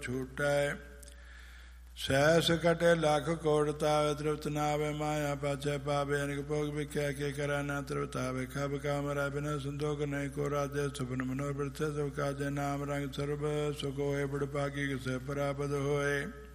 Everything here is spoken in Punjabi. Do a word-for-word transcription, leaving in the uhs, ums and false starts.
ਛੂਟੈ। ਸੈਸ ਕਟੇ ਲੱਖ ਕੋਟ ਤਾਵੇ ਤ੍ਰਿਪਤ ਨਾਵੇ ਮਾਇਆ ਪਾਛੈ ਪਾਵੇ। ਅਨਿਕ ਭੋਗ ਵਿਖਿਆ ਕੇ ਕਰੈ ਨਾ ਤ੍ਰਿਪਤਾਵੇ। ਖਬ ਕਾਮਰੈ ਬਿਨ ਸੰਤੋਖ ਨਹੀਂ ਕੋ ਰਾਜੇ। ਸੁਪਨ ਮਨੋਰ ਬਿਰਥੇ ਸਭ ਕਾਜੇ। ਨਾਮ ਰੰਗ ਸਰਬ ਸੁਖ ਹੋਏ। ਬੜ ਭਾਗੀ ਕਿਸੇ ਪ੍ਰਾਪਤ ਹੋਏ।